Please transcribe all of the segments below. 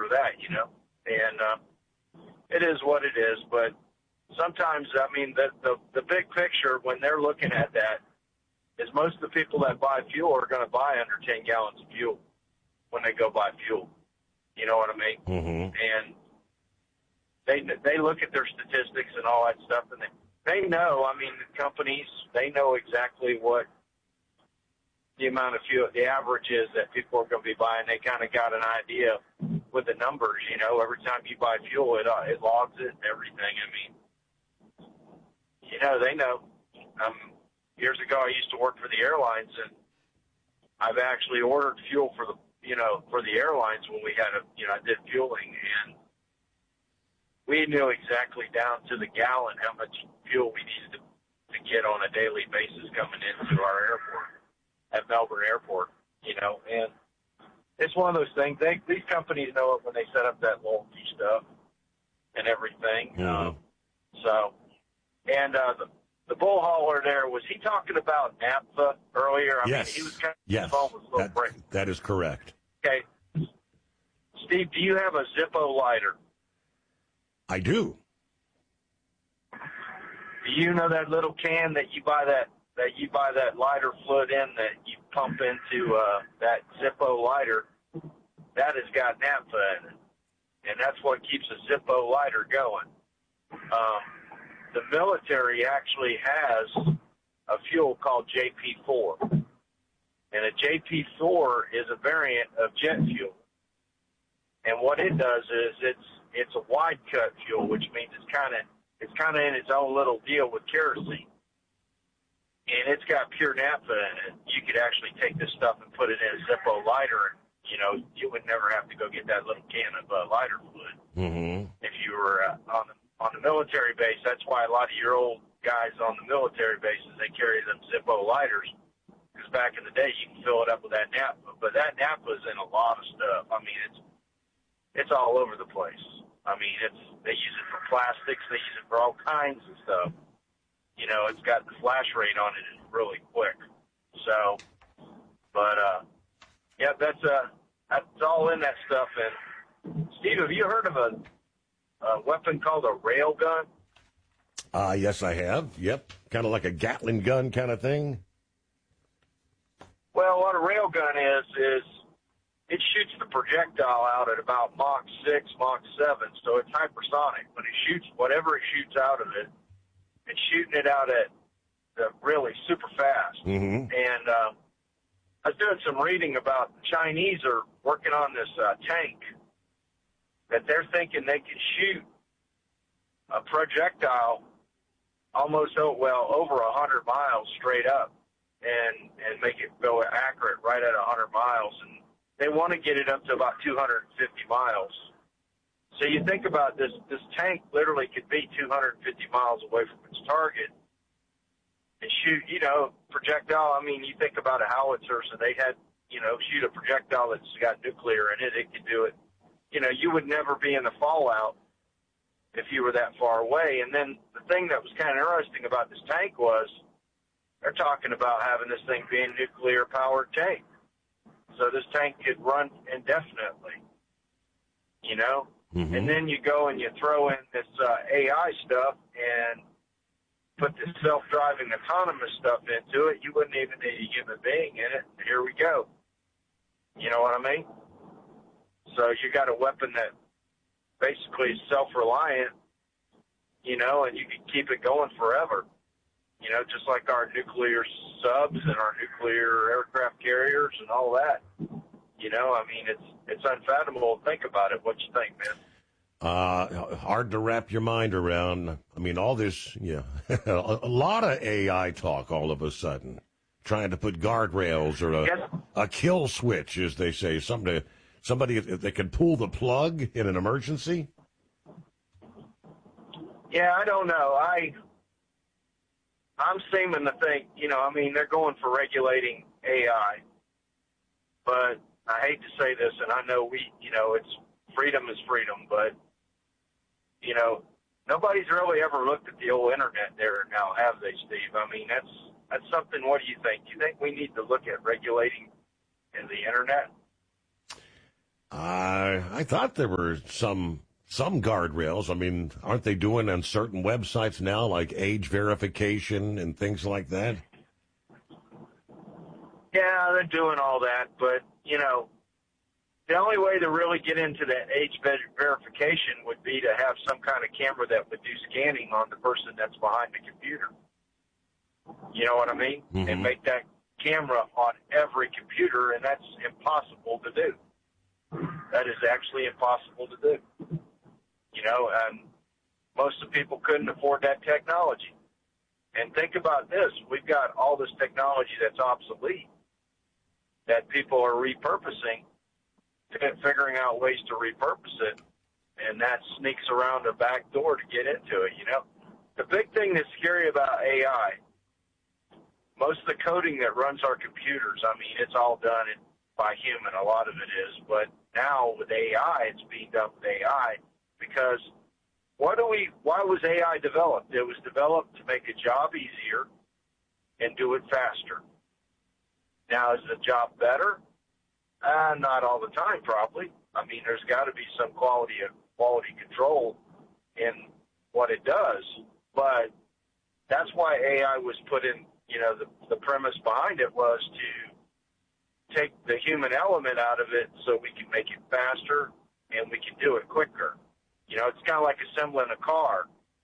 for that, you know. And it is what it is. But sometimes, I mean, the big picture when they're looking at that is most of the people that buy fuel are going to buy under 10 gallons of fuel when they go buy fuel. You know what I mean? Mm-hmm. And they look at their statistics and all that stuff, and they know, I mean, the companies, they know exactly what the amount of fuel, the average is that people are going to be buying. They kind of got an idea with the numbers, you know. Every time you buy fuel, it logs it and everything. I mean, you know, they know. Years ago, I used to work for the airlines, and I've actually ordered fuel for the airlines when we had I did fueling, and we knew exactly down to the gallon how much fuel we needed to get on a daily basis coming into our airport at Melbourne Airport, you know. And it's one of those things. These companies know it when they set up that loyalty stuff and everything. Mm-hmm. The bull hauler there, was he talking about naphtha earlier? I Yes. mean, he was kind of, Yes. his phone was a little break. That is correct. Okay. Steve, do you have a Zippo lighter? I do. Do you know that little can that you buy that lighter fluid in that you pump into that Zippo lighter? That has got naphtha in it, and that's what keeps a Zippo lighter going. The military actually has a fuel called JP4, and a JP4 is a variant of jet fuel. And what it does is it's a wide cut fuel, which means it's kind of in its own little deal with kerosene, and it's got pure naphtha in it. You could actually take this stuff and put it in a Zippo lighter, and you would never have to go get that little can of lighter fluid. Mm-hmm. If you were on the military base, that's why a lot of your old guys on the military bases, they carry them Zippo lighters, because back in the day you can fill it up with that naphtha. But that naphtha is in a lot of stuff. I mean, it's all over the place. I mean, they use it for plastics, they use it for all kinds of stuff. You know, it's got the flash rate on it is really quick. So, but yeah, that's all in that stuff. And Steve, have you heard of a weapon called a rail gun? Yes, I have. Yep. Kind of like a Gatling gun kind of thing. Well, what a rail gun is it shoots the projectile out at about Mach 6, Mach 7, so it's hypersonic. But it shoots whatever it shoots out of it. It's shooting it out at really super fast. Mm-hmm. And I was doing some reading about the Chinese are working on this tank that they're thinking they can shoot a projectile almost over 100 miles straight up and make it go accurate right at 100 miles. And they want to get it up to about 250 miles. So you think about this tank literally could be 250 miles away from its target and shoot, projectile. I mean, you think about a howitzer, so they had, shoot a projectile that's got nuclear in it. It could do it. You would never be in the fallout if you were that far away. And then the thing that was kind of interesting about this tank was they're talking about having this thing being a nuclear-powered tank. So this tank could run indefinitely, Mm-hmm. And then you go and you throw in this AI stuff and put this self-driving autonomous stuff into it. You wouldn't even need a human being in it. Here we go. You know what I mean? So you got a weapon that basically is self-reliant, and you can keep it going forever. Just like our nuclear subs and our nuclear aircraft carriers and all that. I mean, it's unfathomable to think about it. What you think, man? Hard to wrap your mind around. I mean, all this, a lot of AI talk all of a sudden, trying to put guardrails or a kill switch, as they say, somebody that can pull the plug in an emergency. Yeah, I don't know. I'm seeming to think, they're going for regulating AI, but I hate to say this, and I know it's freedom is freedom, but, nobody's really ever looked at the old internet there now, have they, Steve? I mean, that's something. What do you think? Do you think we need to look at regulating the internet? I thought there were some guardrails. I mean, aren't they doing on certain websites now, like age verification and things like that? Yeah, they're doing all that, but, the only way to really get into the age verification would be to have some kind of camera that would do scanning on the person that's behind the computer. You know what I mean? Mm-hmm. And make that camera on every computer, and that's impossible to do. That is actually impossible to do. And most of the people couldn't afford that technology. And think about this. We've got all this technology that's obsolete that people are repurposing, figuring out ways to repurpose it, and that sneaks around the back door to get into it, The big thing that's scary about AI, most of the coding that runs our computers, it's all done by human, a lot of it is, but now with AI, it's being done with AI because why was AI developed? It was developed to make a job easier and do it faster. Now, is the job better? Not all the time, probably. There's got to be some quality control in what it does, but that's why AI was put in. The premise behind it was to take the human element out of it so we can make it faster and we can do it quicker. It's kind of like assembling a car.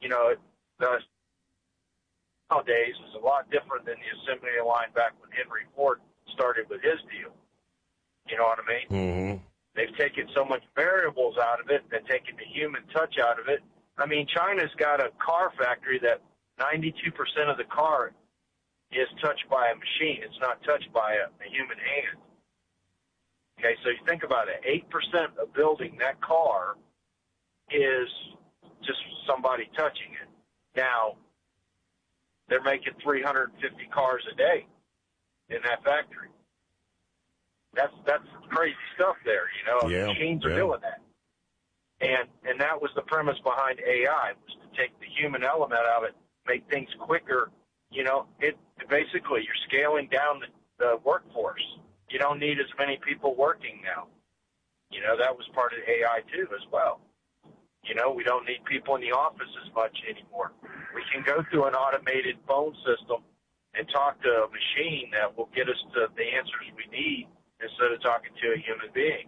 Nowadays is a lot different than the assembly line back when Henry Ford started with his deal. You know what I mean? Mm-hmm. They've taken so much variables out of it, they've taken the human touch out of it. China's got a car factory that 92% of the car is touched by a machine. It's not touched by a human hand. Okay, so you think about it. 8% of building that car is just somebody touching it. Now, they're making 350 cars a day in that factory. That's crazy stuff there, Yeah, Machines are doing that. And that was the premise behind AI, was to take the human element out of it, make things quicker. It basically, you're scaling down the workforce. You don't need as many people working now. That was part of AI too as well. We don't need people in the office as much anymore. We can go through an automated phone system and talk to a machine that will get us to the answers we need instead of talking to a human being.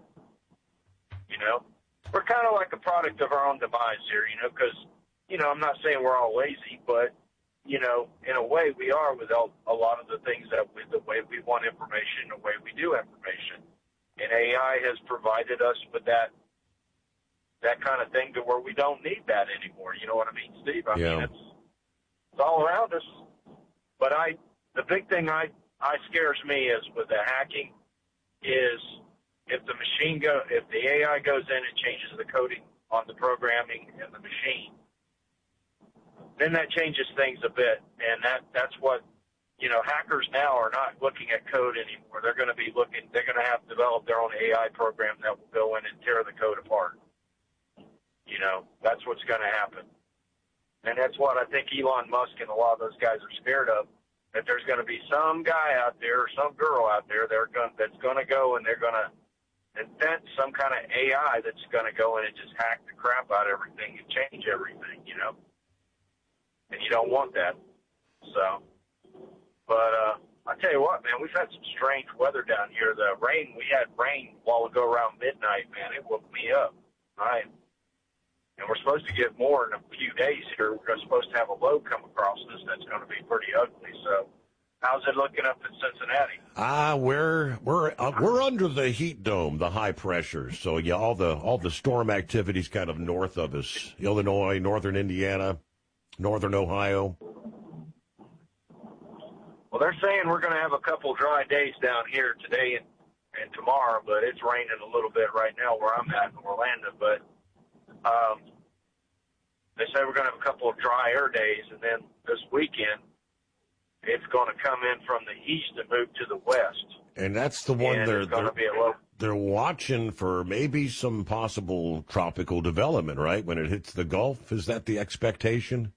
We're kind of like a product of our own demise here, because, I'm not saying we're all lazy, but, in a way we are with a lot of the things the way we want information, the way we do information. And AI has provided us with that kind of thing to where we don't need that anymore. You know what I mean, Steve? It's all around us. But the big thing scares me is with the hacking is if the AI goes in and changes the coding on the programming and the machine, then that changes things a bit. And that's what, hackers now are not looking at code anymore. They're going to have to develop their own AI program that will go in and tear the code apart. That's what's going to happen. And that's what I think Elon Musk and a lot of those guys are scared of, that there's going to be some guy out there or some girl out there that's going to go and they're going to invent some kind of AI that's going to go in and just hack the crap out of everything and change everything, And you don't want that. So, but I tell you what, man, we've had some strange weather down here. We had rain a while ago around midnight, man. It woke me up, right? And we're supposed to get more in a few days here. We're supposed to have a low come across us that's going to be pretty ugly. So, how's it looking up in Cincinnati? We're under the heat dome, the high pressure. So yeah, all the storm activities kind of north of us, Illinois, northern Indiana, northern Ohio. Well, they're saying we're going to have a couple dry days down here today and tomorrow, but it's raining a little bit right now where I'm at in Orlando. But they say we're going to have a couple of drier days, and then this weekend it's going to come in from the east and move to the west. And that's the one they're watching for maybe some possible tropical development, right? When it hits the Gulf, is that the expectation?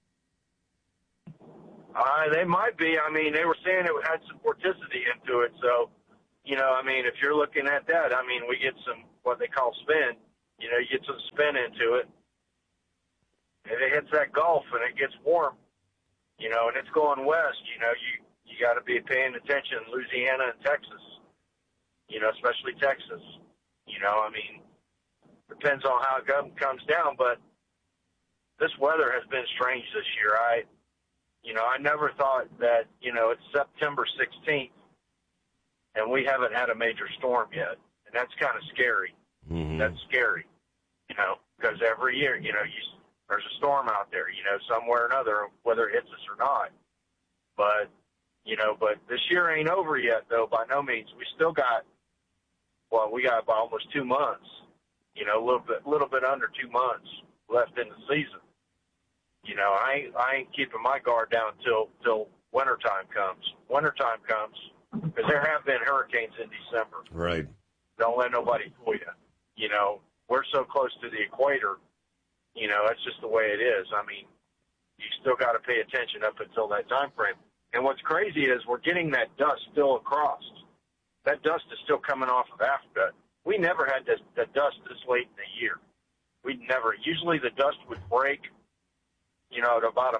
They might be. They were saying it had some vorticity into it, so you know, I mean, if you're looking at that, I mean, we get some, what they call spin. You know, you get some spin into it. If it hits that Gulf and it gets warm, you know, and it's going west, you know, you got to be paying attention. Louisiana and Texas, you know, especially Texas. You know, I mean, depends on how it comes down, but this weather has been strange this year. I never thought that, you know, it's September 16th and we haven't had a major storm yet. And that's kind of scary. Mm-hmm. That's scary, you know, because every year, you know, there's a storm out there, you know, somewhere or another, whether it hits us or not. But, you know, but this year ain't over yet, though, by no means. We still got, we got about almost 2 months, you know, a little bit under 2 months left in the season. You know, I ain't keeping my guard down till wintertime comes. Wintertime comes, because there have been hurricanes in December. Right. Don't let nobody fool you. You know, we're so close to the equator, you know, that's just the way it is. I mean, you still got to pay attention up until that time frame. And what's crazy is we're getting that dust still across. That dust is still coming off of Africa. We never had the dust this late in the year. We never. Usually the dust would break, you know, at about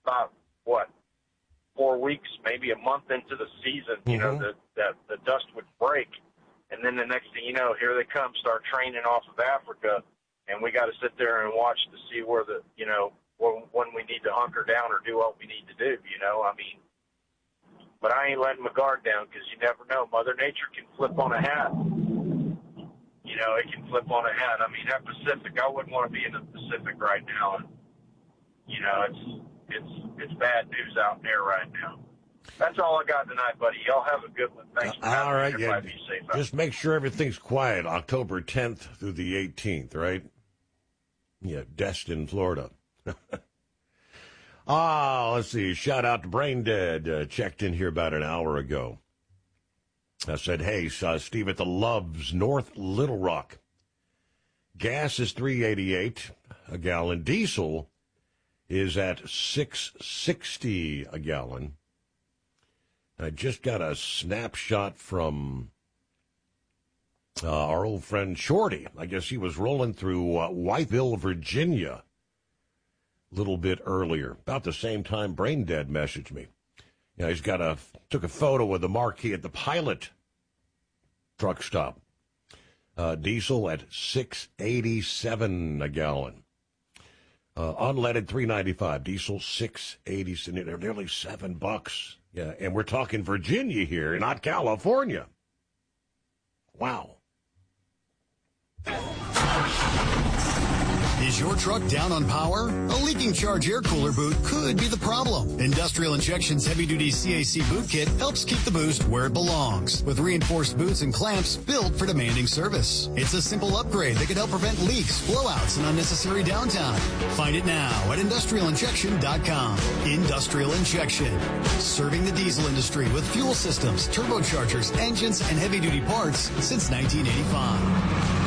4 weeks, maybe a month into the season, you know, the dust would break. And then the next thing you know, here they come, start training off of Africa, and we got to sit there and watch to see where you know, when we need to hunker down or do what we need to do, you know. I mean, but I ain't letting my guard down because you never know. Mother Nature can flip on a hat. You know, it can flip on a hat. I mean, that Pacific, I wouldn't want to be in the Pacific right now. And, you know, it's bad news out there right now. That's all I got tonight, buddy. Y'all have a good one. Thanks for having me. All right, yeah. Be safe. Just make sure everything's quiet. October 10th through the 18th, right? Yeah, Destin, Florida. Let's see. Shout out to Brain Dead. Checked in here about an hour ago. I said, hey, Steve at the Loves, North Little Rock. Gas is $3.88 a gallon. Diesel is at $6.60 a gallon. I just got a snapshot from our old friend Shorty. I guess he was rolling through Whiteville, Virginia, a little bit earlier. About the same time Brain Dead messaged me. You know, he's took a photo of the marquee at the Pilot truck stop. Diesel at $6.87 a gallon. Unleaded $3.95. Diesel $6.80. Nearly $7. Yeah, and we're talking Virginia here, not California. Wow. Is your truck down on power? A leaking charge air cooler boot could be the problem. Industrial Injection's heavy-duty CAC boot kit helps keep the boost where it belongs, with reinforced boots and clamps built for demanding service. It's a simple upgrade that can help prevent leaks, blowouts, and unnecessary downtime. Find it now at industrialinjection.com. Industrial Injection, serving the diesel industry with fuel systems, turbochargers, engines, and heavy-duty parts since 1985.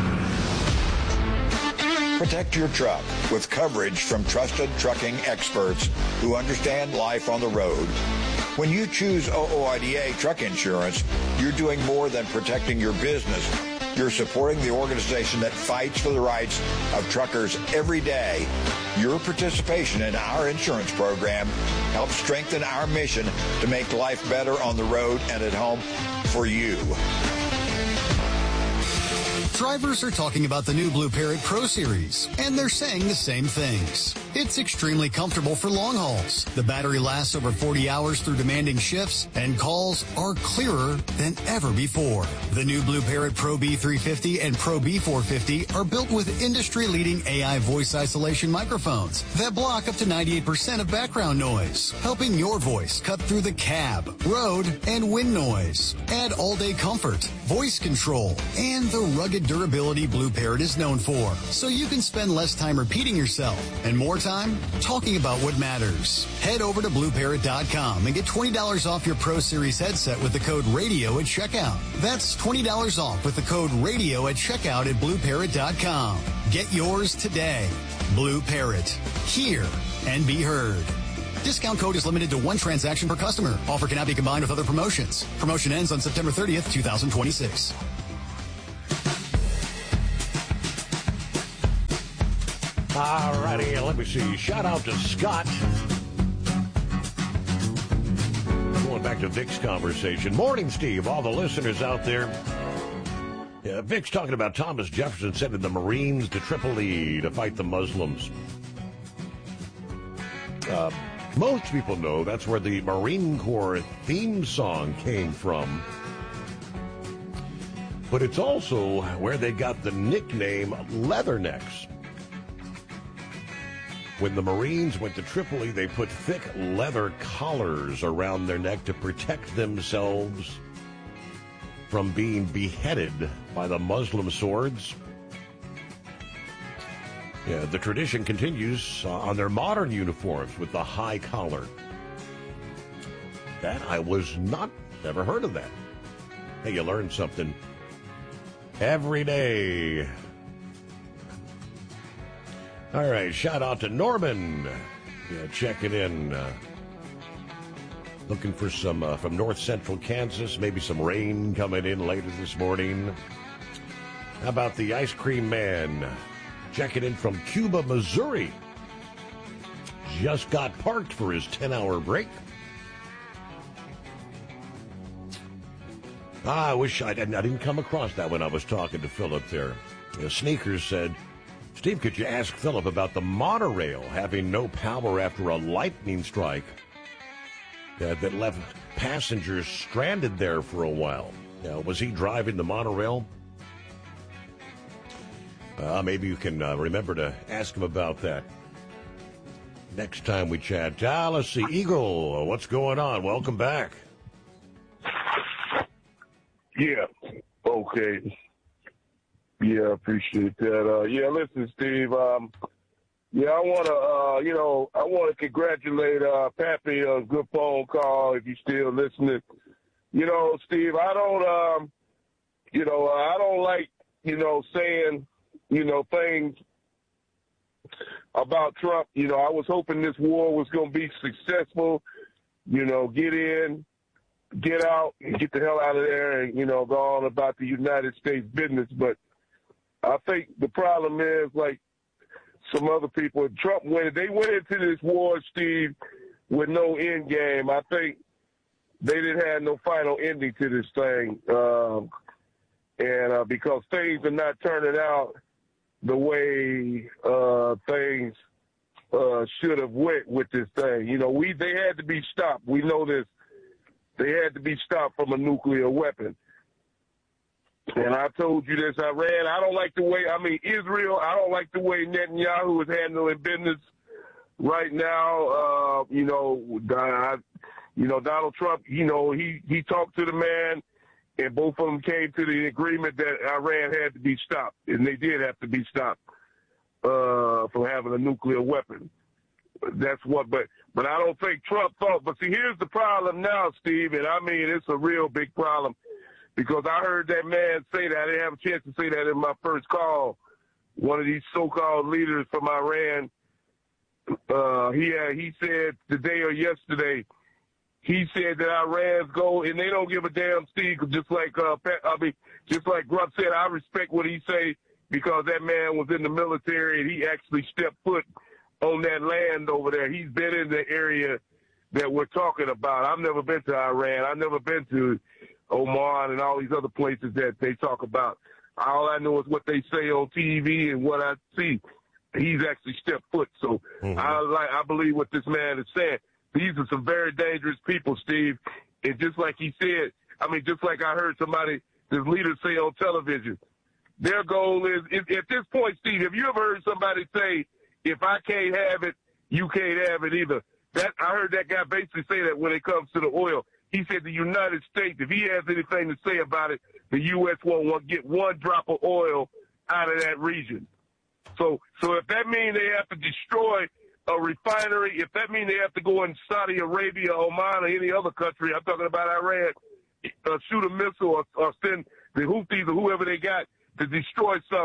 Protect your truck with coverage from trusted trucking experts who understand life on the road. When you choose OOIDA truck insurance, you're doing more than protecting your business. You're supporting the organization that fights for the rights of truckers every day. Your participation in our insurance program helps strengthen our mission to make life better on the road and at home for you. Drivers are talking about the new Blue Parrot Pro Series, and they're saying the same things. It's extremely comfortable for long hauls. The battery lasts over 40 hours through demanding shifts, and calls are clearer than ever before. The new Blue Parrot Pro B350 and Pro B450 are built with industry-leading AI voice isolation microphones that block up to 98% of background noise, helping your voice cut through the cab, road, and wind noise. Add all-day comfort, voice control, and the rugged durability Blue Parrot is known for, so you can spend less time repeating yourself and more time talking about what matters. Head over to BlueParrot.com and get $20 off your Pro Series headset with the code RADIO at checkout. That's $20 off with the code RADIO at checkout at BlueParrot.com. Get yours today. Blue Parrot. Hear and be heard. Discount code is limited to one transaction per customer. Offer cannot be combined with other promotions. Promotion ends on September 30th, 2026. All righty, let me see. Shout out to Scott. Going back to Vic's conversation. Morning, Steve. All the listeners out there. Yeah, Vic's talking about Thomas Jefferson sending the Marines to Tripoli to fight the Muslims. Most people know that's where the Marine Corps theme song came from. But it's also where they got the nickname Leathernecks. When the Marines went to Tripoli, they put thick leather collars around their neck to protect themselves from being beheaded by the Muslim swords. Yeah, the tradition continues on their modern uniforms with the high collar. That I never heard of that. Hey, you learn something every day. All right, shout out to Norman. Yeah, checking in. Looking for some from north central Kansas, maybe some rain coming in later this morning. How about the Ice Cream Man? Checking in from Cuba, Missouri. Just got parked for his 10-hour break. I wish I didn't come across that when I was talking to Philip there. Sneakers said, Steve, could you ask Philip about the monorail having no power after a lightning strike that left passengers stranded there for a while? Was he driving the monorail? Maybe you can remember to ask him about that next time we chat. Let's see. Eagle, what's going on? Welcome back. Yeah. Okay. Yeah, appreciate that. Listen, Steve. I want to congratulate Pappy on a good phone call. If you're still listening, Steve, I don't like, saying, things about Trump. I was hoping this war was going to be successful. Get in, get out, and get the hell out of there, and go on about the United States business. But I think the problem is, like some other people, Trump they went into this war, Steve, with no end game. I think they didn't have no final ending to this thing. And because things are not turning out the way things should have went with this thing. They had to be stopped. We know this. They had to be stopped from a nuclear weapon. And I told you this, Iran, Israel, I don't like the way Netanyahu is handling business right now. Donald Trump, he talked to the man, and both of them came to the agreement that Iran had to be stopped, and they did have to be stopped from having a nuclear weapon. But I don't think Trump thought. But see, here's the problem now, Steve, and it's a real big problem. Because I heard that man say that. I didn't have a chance to say that in my first call. One of these so-called leaders from Iran, he said today or yesterday, he said that Iran's goal, and they don't give a damn, Steve, just like Grubb said, I respect what he say because that man was in the military and he actually stepped foot on that land over there. He's been in the area that we're talking about. I've never been to Iran. I've never been to Oman and all these other places that they talk about. All I know is what they say on TV and what I see. He's actually stepped foot. So I believe what this man is saying. These are some very dangerous people, Steve. And just like he said, just like I heard this leader say on television, their goal is, at this point, Steve, have you ever heard somebody say, if I can't have it, you can't have it either? I heard that guy basically say that when it comes to the oil. He said the United States, if he has anything to say about it, the U.S. won't get one drop of oil out of that region. So if that means they have to destroy a refinery, if that means they have to go in Saudi Arabia, Oman, or any other country, I'm talking about Iran, shoot a missile or send the Houthis or whoever they got to destroy something,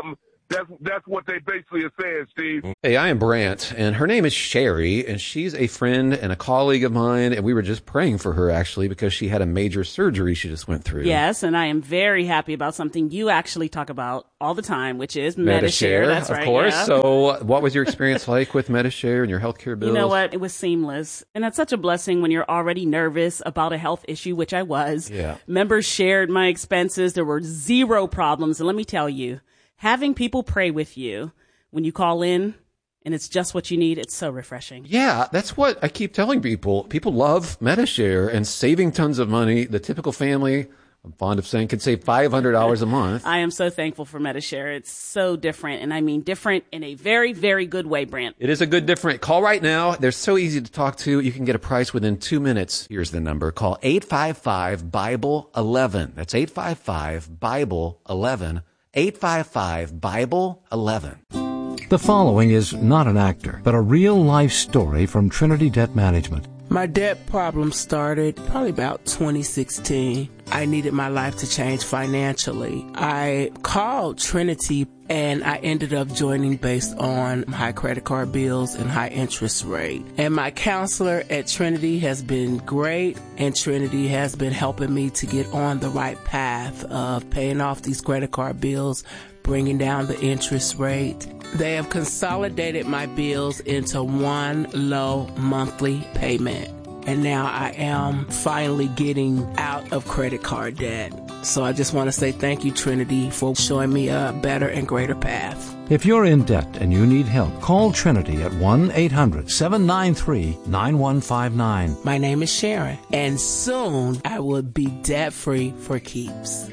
That's what they basically are saying, Steve. Hey, I am Brant, and her name is Sherry, and she's a friend and a colleague of mine, and we were just praying for her, actually, because she had a major surgery she just went through. Yes, and I am very happy about something you actually talk about all the time, which is Medi-Share. That's right, of course. Yeah. So what was your experience like with Medi-Share and your healthcare bills? You know what? It was seamless. And that's such a blessing when you're already nervous about a health issue, which I was. Yeah. Members shared my expenses. There were zero problems. And let me tell you, having people pray with you when you call in and it's just what you need, it's so refreshing. Yeah, that's what I keep telling people. People love Medi-Share and saving tons of money. The typical family, I'm fond of saying, could save $500 a month. I am so thankful for Medi-Share. It's so different, and I mean different in a very, very good way, Brant. It is a good different. Call right now. They're so easy to talk to. You can get a price within 2 minutes. Here's the number. Call 855-BIBLE-11. That's 855-BIBLE-11. 855-BIBLE-11. The following is not an actor, but a real-life story from Trinity Debt Management. My debt problem started probably about 2016. I needed my life to change financially. I called Trinity and I ended up joining based on high credit card bills and high interest rate. And my counselor at Trinity has been great, and Trinity has been helping me to get on the right path of paying off these credit card bills, bringing down the interest rate. They have consolidated my bills into one low monthly payment. And now I am finally getting out of credit card debt. So I just want to say thank you, Trinity, for showing me a better and greater path. If you're in debt and you need help, call Trinity at 1-800-793-9159. My name is Sharon, and soon I will be debt-free for keeps.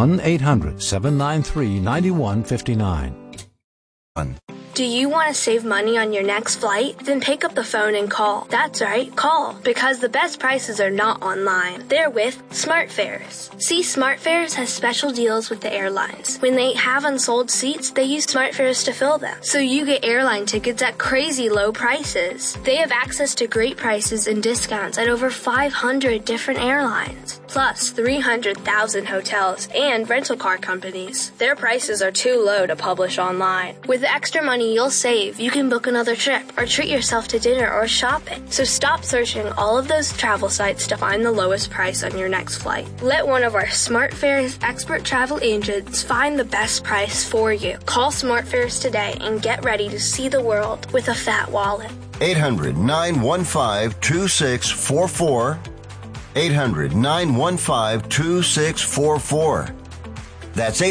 1-800-793-9159. Do you want to save money on your next flight? Then pick up the phone and call. That's right, call. Because the best prices are not online. They're with SmartFares. See, SmartFares has special deals with the airlines. When they have unsold seats, they use SmartFares to fill them. So you get airline tickets at crazy low prices. They have access to great prices and discounts at over 500 different airlines. Plus 300,000 hotels and rental car companies. Their prices are too low to publish online. With the extra money you'll save, you can book another trip or treat yourself to dinner or shopping. So stop searching all of those travel sites to find the lowest price on your next flight. Let one of our SmartFares expert travel agents find the best price for you. Call SmartFares today and get ready to see the world with a fat wallet. 800-915-2644. 800-915-2644. That's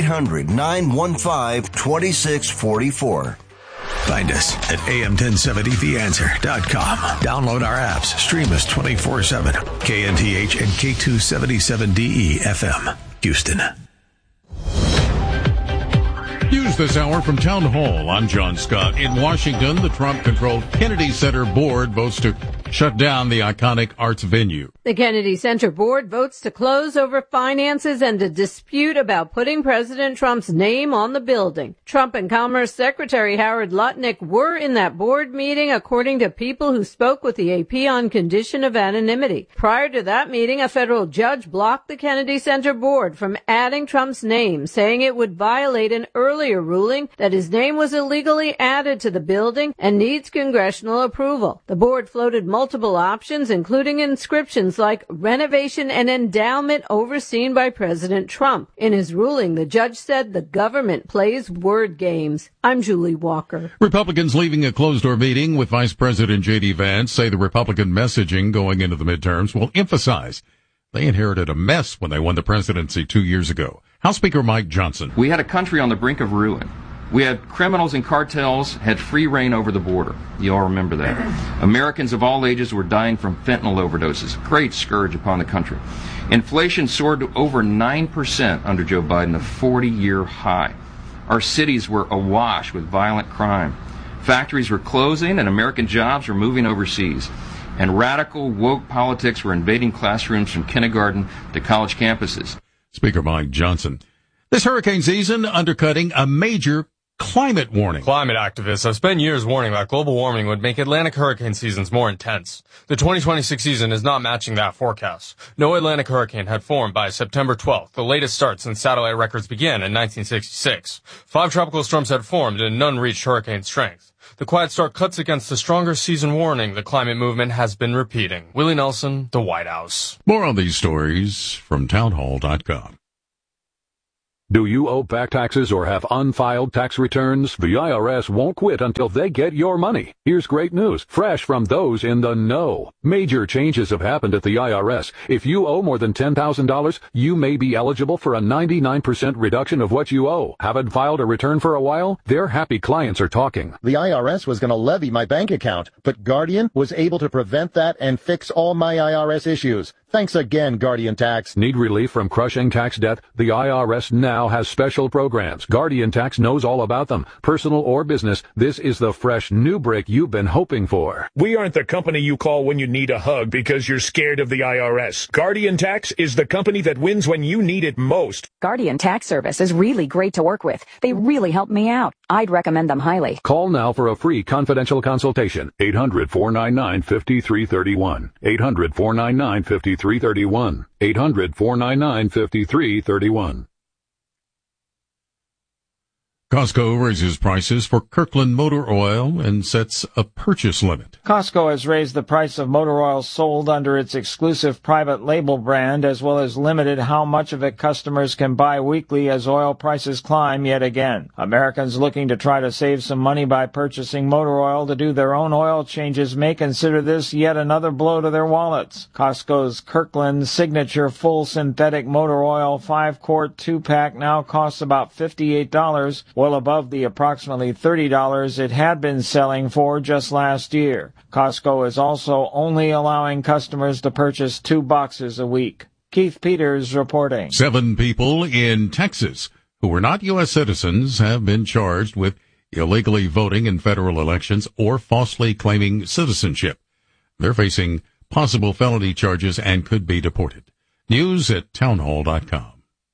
800-915-2644. Find us at am1070theanswer.com. Download our apps. Stream us 24/7. KNTH and K277DE FM, Houston. News this hour from Town Hall. I'm John Scott. In Washington, the Trump-controlled Kennedy Center board votes to shut down the iconic arts venue. The Kennedy Center board votes to close over finances and a dispute about putting President Trump's name on the building. Trump and Commerce Secretary Howard Lutnick were in that board meeting, according to people who spoke with the AP on condition of anonymity. Prior to that meeting, a federal judge blocked the Kennedy Center board from adding Trump's name, saying it would violate an earlier ruling that his name was illegally added to the building and needs congressional approval. The board floated multiple options, including inscriptions like renovation and endowment overseen by President Trump. In his ruling, the judge said the government plays word games. I'm Julie Walker. Republicans leaving a closed-door meeting with Vice President J.D. Vance say the Republican messaging going into the midterms will emphasize they inherited a mess when they won the presidency 2 years ago. House Speaker Mike Johnson. We had a country on the brink of ruin. We had criminals and cartels had free reign over the border. You all remember that. Americans of all ages were dying from fentanyl overdoses, a great scourge upon the country. Inflation soared to over 9% under Joe Biden, a 40-year high. Our cities were awash with violent crime. Factories were closing and American jobs were moving overseas. And radical, woke politics were invading classrooms from kindergarten to college campuses. Speaker Mike Johnson. This hurricane season undercutting a major climate warning. Climate activists have spent years warning that global warming would make Atlantic hurricane seasons more intense. The 2026 season is not matching that forecast. No Atlantic hurricane had formed by September 12th, the latest start since satellite records began in 1966. 5 tropical storms had formed and none reached hurricane strength. The quiet start cuts against the stronger season warning the climate movement has been repeating. Willie Nelson, The White House. More on these stories from townhall.com. Do you owe back taxes or have unfiled tax returns? The IRS won't quit until they get your money. Here's great news, fresh from those in the know. Major changes have happened at the IRS. If you owe more than $10,000, you may be eligible for a 99% reduction of what you owe. Haven't filed a return for a while? Their happy clients are talking. The IRS was going to levy my bank account, but Guardian was able to prevent that and fix all my IRS issues. Thanks again, Guardian Tax. Need relief from crushing tax debt? The IRS now has special programs. Guardian Tax knows all about them. Personal or business, this is the fresh new break you've been hoping for. We aren't the company you call when you need a hug because you're scared of the IRS. Guardian Tax is the company that wins when you need it most. Guardian Tax Service is really great to work with. They really helped me out. I'd recommend them highly. Call now for a free confidential consultation. 800-499-5331. 800-499-5331. 800-499-5331. Costco raises prices for Kirkland motor oil and sets a purchase limit. Costco has raised the price of motor oil sold under its exclusive private label brand, as well as limited how much of it customers can buy weekly as oil prices climb yet again. Americans looking to try to save some money by purchasing motor oil to do their own oil changes may consider this yet another blow to their wallets. Costco's Kirkland Signature Full Synthetic Motor Oil 5-quart 2-pack now costs about $58, well above the approximately $30 it had been selling for just last year. Costco is also only allowing customers to purchase 2 boxes a week. Keith Peters reporting. 7 people in Texas who were not U.S. citizens have been charged with illegally voting in federal elections or falsely claiming citizenship. They're facing possible felony charges and could be deported. News at townhall.com.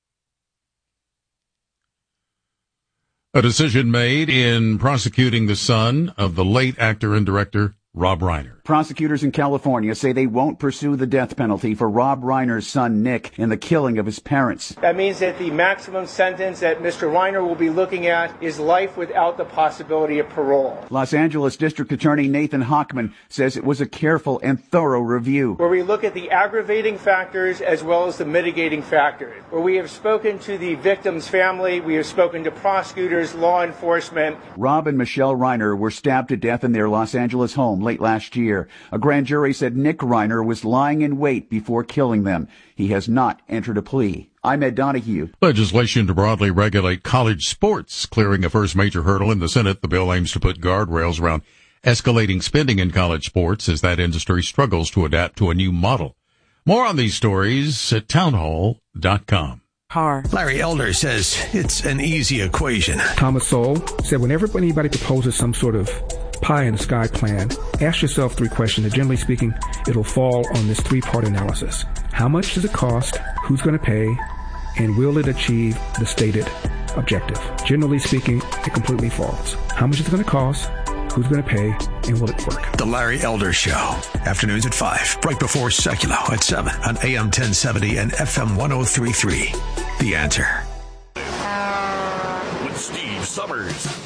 A decision made in prosecuting the son of the late actor and director Rob Reiner. Prosecutors in California say they won't pursue the death penalty for Rob Reiner's son Nick in the killing of his parents. That means that the maximum sentence that Mr. Reiner will be looking at is life without the possibility of parole. Los Angeles District Attorney Nathan Hochman says it was a careful and thorough review, where we look at the aggravating factors as well as the mitigating factors, where we have spoken to the victim's family, we have spoken to prosecutors, law enforcement. Rob and Michelle Reiner were stabbed to death in their Los Angeles home late last year. A grand jury said Nick Reiner was lying in wait before killing them. He has not entered a plea. I'm Ed Donahue. Legislation to broadly regulate college sports clearing a first major hurdle in the Senate. The bill aims to put guardrails around escalating spending in college sports as that industry struggles to adapt to a new model. More on these stories at townhall.com. Larry Elder says it's an easy equation. Thomas Sowell said whenever anybody proposes some sort of pie-in-the-sky plan, ask yourself 3 questions. And generally speaking, it'll fall on this 3-part analysis. How much does it cost? Who's going to pay? And will it achieve the stated objective? Generally speaking, it completely falls. How much is it going to cost? Who's going to pay? And will it work? The Larry Elder Show. Afternoons at 5, right before Secular at 7 on AM 1070 and FM 103.3. The Answer. With Steve Summers.